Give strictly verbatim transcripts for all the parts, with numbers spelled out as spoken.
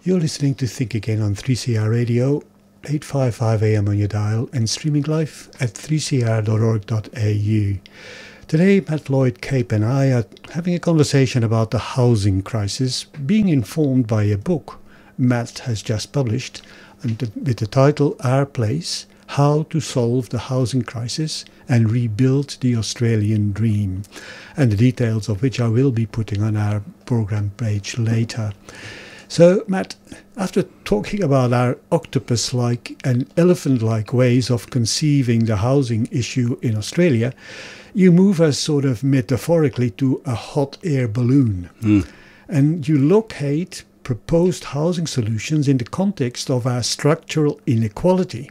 You're listening to Think Again on three C R Radio, eight fifty-five A M on your dial, and streaming live at three c r dot org dot a u. Today, Matt Lloyd Cape and I are having a conversation about the housing crisis, being informed by a book Matt has just published with the title Our Place, How to Solve the Housing Crisis and Rebuild the Australian Dream, and the details of which I will be putting on our program page later. So, Matt, after talking about our octopus-like and elephant-like ways of conceiving the housing issue in Australia, you move us sort of metaphorically to a hot air balloon. Mm. And you locate proposed housing solutions in the context of our structural inequality.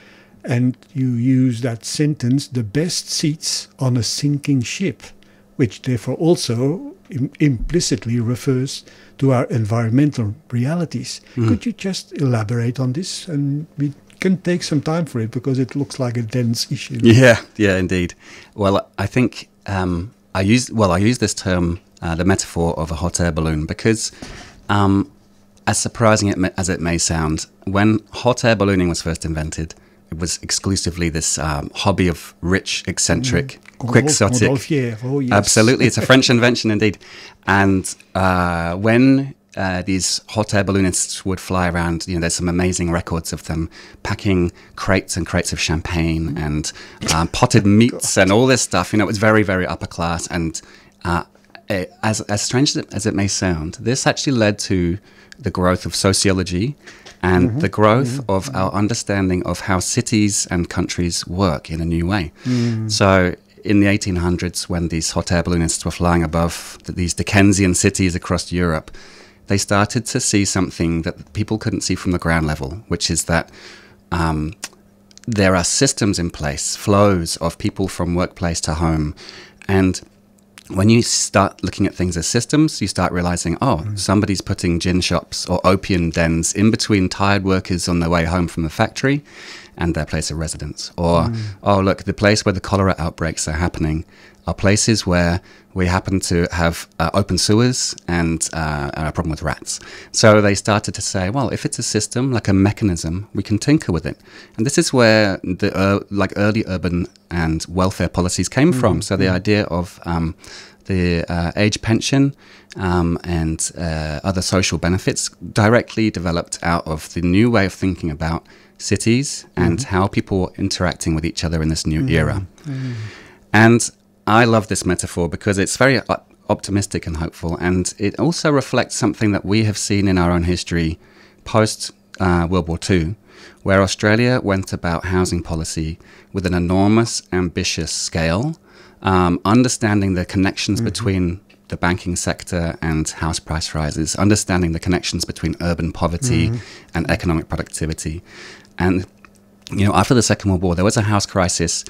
And you use that sentence, the best seats on a sinking ship, which therefore also im- implicitly refers to our environmental realities. Mm. Could you just elaborate on this? And we can take some time for it because it looks like a dense issue. Yeah, yeah, indeed. Well, I think um, I use well, I use this term, uh, the metaphor of a hot air balloon, because um, as surprising it may, as it may sound, when hot air ballooning was first invented, it was exclusively this um, hobby of rich, eccentric, mm. quixotic. Oh, yes. Absolutely, it's a French invention indeed. And uh, when uh, these hot air balloonists would fly around, you know, there's some amazing records of them packing crates and crates of champagne and um, potted meats and all this stuff. You know, it was very, very upper class. And uh, it, as as strange as it, as it may sound, this actually led to the growth of sociology and mm-hmm. the growth mm-hmm. of our understanding of how cities and countries work in a new way. Mm. So in the eighteen hundreds, when these hot air balloonists were flying above these Dickensian cities across Europe, they started to see something that people couldn't see from the ground level, which is that um, there are systems in place, flows of people from workplace to home. And when you start looking at things as systems, you start realizing, oh, mm. somebody's putting gin shops or opium dens in between tired workers on their way home from the factory and their place of residence. Or, mm. oh, look, the place where the cholera outbreaks are happening are places where we happen to have uh, open sewers and uh, a problem with rats. So they started to say, well, if it's a system, like a mechanism, we can tinker with it. And this is where the uh, like early urban and welfare policies came mm. from. So the mm. idea of um, the uh, age pension um, and uh, other social benefits directly developed out of the new way of thinking about cities mm. and how people were interacting with each other in this new mm. era. Mm. And I love this metaphor because it's very op- optimistic and hopeful, and it also reflects something that we have seen in our own history post uh, World War Two, where Australia went about housing policy with an enormous, ambitious scale, um, understanding the connections mm-hmm. between the banking sector and house price rises, understanding the connections between urban poverty mm-hmm. and economic productivity. And, you know, after the Second World War, there was a house crisis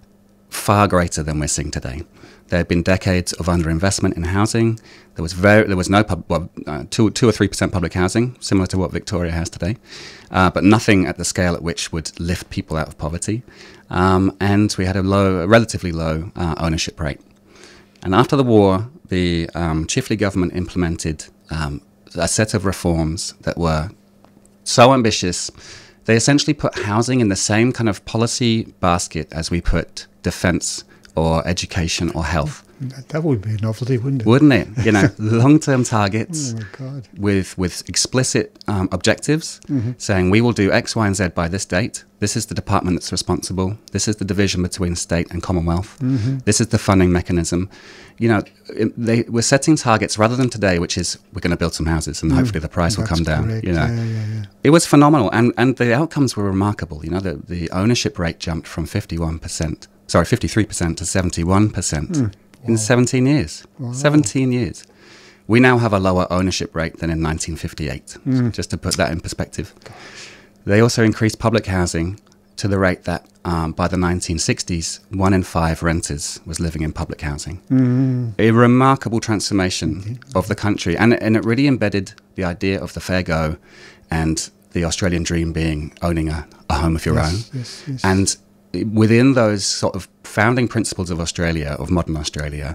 far greater than we're seeing today. There had been decades of underinvestment in housing. There was very, there was no pub, well, uh, two, two or three percent public housing, similar to what Victoria has today, uh, but nothing at the scale at which would lift people out of poverty. Um, and we had a low, a relatively low uh, ownership rate. And after the war, the um, Chifley government implemented um, a set of reforms that were so ambitious. They essentially put housing in the same kind of policy basket as we put defense or education or health. That would be a novelty, wouldn't it? Wouldn't it? You know, long-term targets oh my God. with with explicit um, objectives, mm-hmm. saying we will do X, Y, and Z by this date. This is the department that's responsible. This is the division between state and Commonwealth. Mm-hmm. This is the funding mechanism. You know, it, they we're setting targets rather than today, which is we're going to build some houses and mm. hopefully the price That's will come down. Correct. You know, yeah, yeah, yeah. It was phenomenal, and and the outcomes were remarkable. You know, the the ownership rate jumped from fifty-one percent, sorry, fifty-three percent to seventy-one percent. Mm. In wow. seventeen years. Wow. seventeen years. We now have a lower ownership rate than in nineteen fifty-eight, mm. just to put that in perspective. Gosh. They also increased public housing to the rate that um, by the nineteen sixties, one in five renters was living in public housing. Mm. A remarkable transformation mm-hmm. of the country. And, and it really embedded the idea of the fair go and the Australian dream being owning a, a home of your yes, own. Yes, yes. And within those sort of founding principles of Australia, of modern Australia,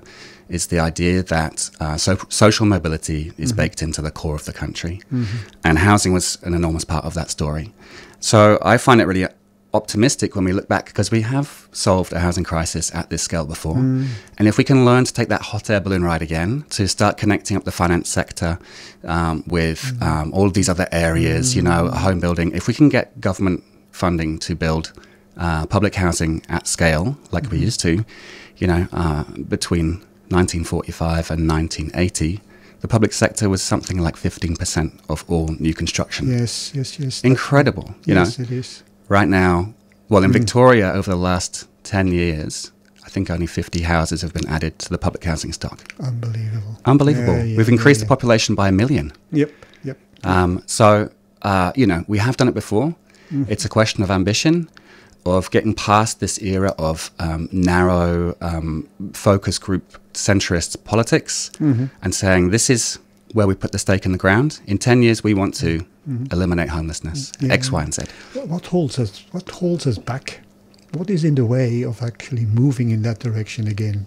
is the idea that uh, so social mobility is mm-hmm. baked into the core of the country. Mm-hmm. And housing was an enormous part of that story. So I find it really optimistic when we look back, because we have solved a housing crisis at this scale before. Mm. And if we can learn to take that hot air balloon ride again, to start connecting up the finance sector um, with mm. um, all of these other areas, mm. you know, home building, if we can get government funding to build uh, public housing at scale, like mm. we used to, you know, uh, between nineteen forty-five and nineteen eighty, the public sector was something like fifteen percent of all new construction. Yes, yes, yes. Incredible, you yes, know. Yes, it is. Right now, well, in Mm. Victoria, over the last ten years, I think only fifty houses have been added to the public housing stock. Unbelievable. Unbelievable. Yeah, yeah, We've increased yeah, the yeah. population by a million. Yep, yep. Um, so, uh, you know, we have done it before. Mm. It's a question of ambition, of getting past this era of um, narrow um, focus group centrist politics mm-hmm. and saying this is where we put the stake in the ground. In ten years, we want to mm-hmm. eliminate homelessness, yeah. X, Y, and Z. What holds us? What holds us back? What is in the way of actually moving in that direction again?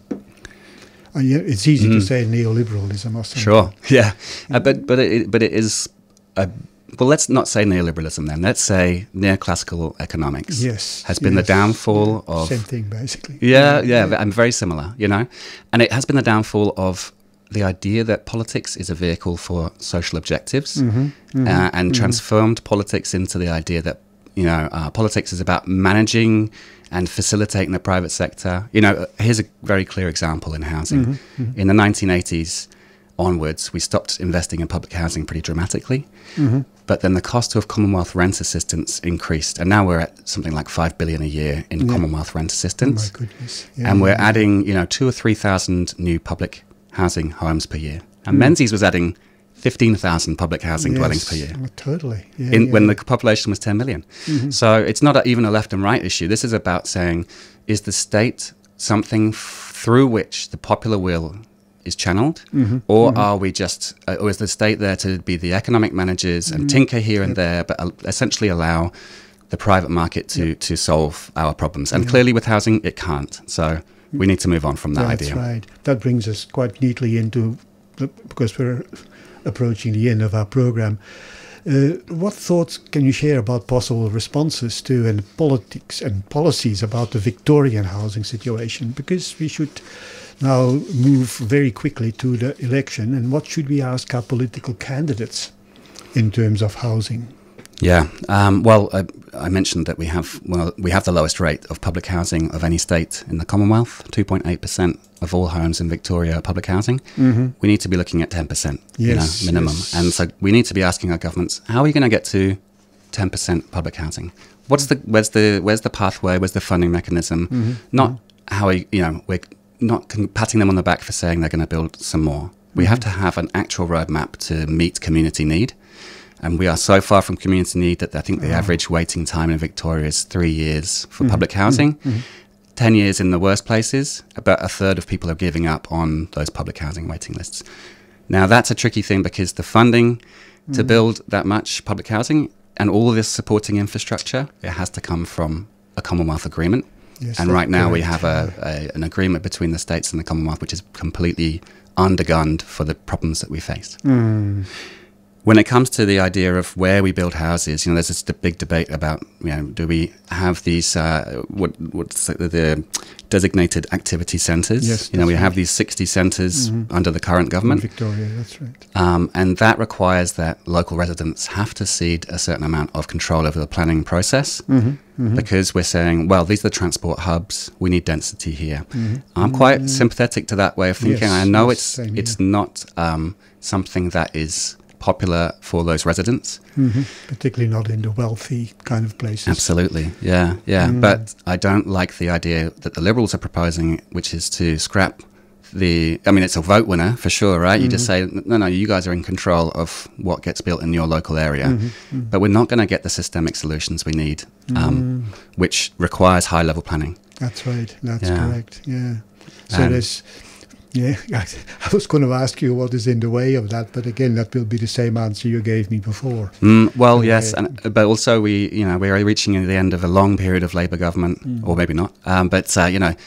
Uh, yeah, it's easy mm. to say neoliberalism or something. Sure, yeah, uh, but but it but it is. A, well, let's not say neoliberalism then. Let's say neoclassical economics. Yes, has been yes. the downfall yeah. of same thing basically. Yeah, yeah, yeah, and very similar, you know, and it has been the downfall of the idea that politics is a vehicle for social objectives, mm-hmm, mm-hmm, uh, and mm-hmm. transformed politics into the idea that, you know, uh, politics is about managing and facilitating the private sector. You know, here's a very clear example in housing. Mm-hmm, mm-hmm. In the nineteen eighties onwards, we stopped investing in public housing pretty dramatically, mm-hmm. but then the cost of Commonwealth rent assistance increased, and now we're at something like five billion a year in yeah. Commonwealth rent assistance. Oh my goodness! Yeah, and we're yeah. adding, you know, two or three thousand new public housing homes per year. And mm. Menzies was adding fifteen thousand public housing yes, dwellings per year. Oh, totally. Yeah, in, yeah. When the population was ten million. Mm-hmm. So it's not a, even a left and right issue. This is about saying, is the state something f- through which the popular will is channeled? Mm-hmm. Or mm-hmm. are we just, uh, or is the state there to be the economic managers and mm-hmm. tinker here and yep. there, but uh, essentially allow the private market to, yep. to solve our problems? And yeah. clearly with housing, it can't. So we need to move on from that That's idea. That's right. That brings us quite neatly into, the, because we're approaching the end of our program. Uh, what thoughts can you share about possible responses to and politics and policies about the Victorian housing situation? Because we should now move very quickly to the election. And what should we ask our political candidates in terms of housing? Yeah, um, well, uh, I mentioned that we have well, we have the lowest rate of public housing of any state in the Commonwealth. two point eight percent of all homes in Victoria are public housing. Mm-hmm. We need to be looking at ten percent, yes, you know, minimum. Yes. And so we need to be asking our governments, how are we going to get to ten percent public housing? What's the where's the where's the pathway? Where's the funding mechanism? Mm-hmm. Not mm-hmm. how we, you know, we're not patting them on the back for saying they're going to build some more. We mm-hmm. have to have an actual roadmap to meet community need. And we are so far from community need that I think the oh. average waiting time in Victoria is three years for mm-hmm. public housing. Mm-hmm. Ten years in the worst places. About a third of people are giving up on those public housing waiting lists. Now, that's a tricky thing because the funding mm-hmm. to build that much public housing and all of this supporting infrastructure, it has to come from a Commonwealth agreement. Yes, and right now correct. we have a, a, an agreement between the states and the Commonwealth which is completely undergunned for the problems that we face. Mm. When it comes to the idea of where we build houses, you know, there's this big debate about, you know, do we have these, uh, what what's the, the designated activity centres? Yes, you know, we right. have these sixty centres mm-hmm. under the current government. In Victoria, that's right. Um, and that requires that local residents have to cede a certain amount of control over the planning process mm-hmm. Mm-hmm. because we're saying, well, these are the transport hubs. We need density here. Mm-hmm. I'm quite mm-hmm. sympathetic to that way of thinking. Yes, I know yes, it's it's not um, something that is popular for those residents. Mm-hmm. Particularly not in the wealthy kind of places. Absolutely, yeah, yeah. Mm. But I don't like the idea that the Liberals are proposing, which is to scrap the... I mean, it's a vote winner, for sure, right? Mm-hmm. You just say, no, no, you guys are in control of what gets built in your local area. Mm-hmm. Mm-hmm. But we're not going to get the systemic solutions we need, um, mm. which requires high-level planning. That's right, that's yeah. correct, yeah. So um, there's... Yeah, I was going to ask you what is in the way of that, but again, that will be the same answer you gave me before. Mm, well, uh, yes, and, but also we, you know, we are reaching the end of a long period of Labour government, mm. or maybe not. Um, but uh, you know,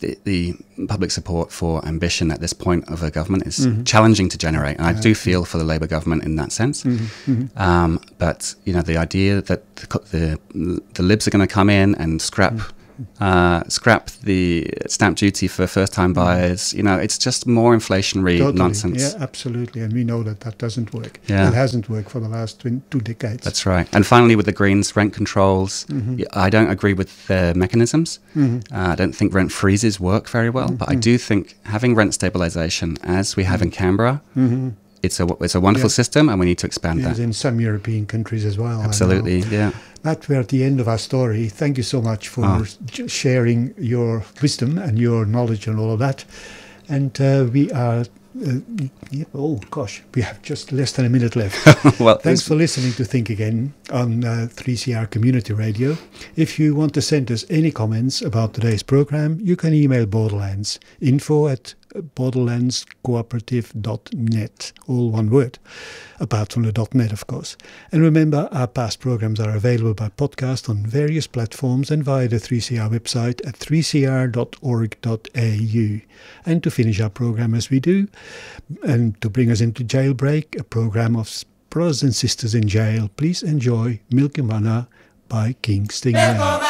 the, the public support for ambition at this point of a government is mm-hmm. challenging to generate. And I do feel for the Labour government in that sense. Mm-hmm. Mm-hmm. Um, but, you know, the idea that the, the, the Libs are going to come in and scrap... Mm-hmm. Uh, scrap the stamp duty for first-time buyers. You know, it's just more inflationary totally. nonsense. Yeah, absolutely. And we know that that doesn't work. Yeah. It hasn't worked for the last twin, two decades. That's right. And finally, with the Greens, rent controls, mm-hmm. I don't agree with their mechanisms. Mm-hmm. Uh, I don't think rent freezes work very well, mm-hmm. but I do think having rent stabilisation, as we have in Canberra, mm-hmm. It's a it's a wonderful yeah. system, and we need to expand it that. Is in some European countries as well. Absolutely, yeah. Matt, we're at the end of our story. Thank you so much for oh. j- sharing your wisdom and your knowledge and all of that. And uh, we are... Uh, yeah, oh gosh, we have just less than a minute left. Well, thanks for listening to Think Again on uh, three C R Community Radio. If you want to send us any comments about today's program, you can email Borderlands, info at borderlands cooperative dot net, all one word, apart from the .net, of course. And remember, our past programs are available by podcast on various platforms and via the three C R website at three c r dot org dot a u. And to finish our program as we do, and to bring us into Jailbreak, a program of brothers and sisters in jail, please enjoy Milky Mana by King Stingray.